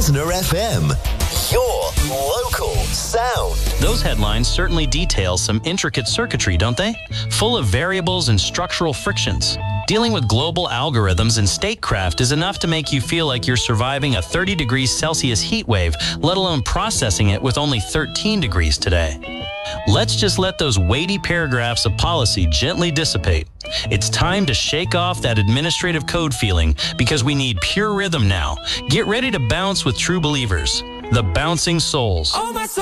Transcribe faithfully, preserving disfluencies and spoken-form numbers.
Pilsner F M, your local sound. Those headlines certainly detail some intricate circuitry, don't they? Full of variables and structural frictions. Dealing with global algorithms and statecraft is enough to make you feel like you're surviving a thirty degrees Celsius heat wave, let alone processing it with only thirteen degrees today. Let's just let those weighty paragraphs of policy gently dissipate. It's time to shake off that administrative code feeling because we need pure rhythm now. Get ready to bounce with true believers, the Bouncing Souls. Oh, my soul.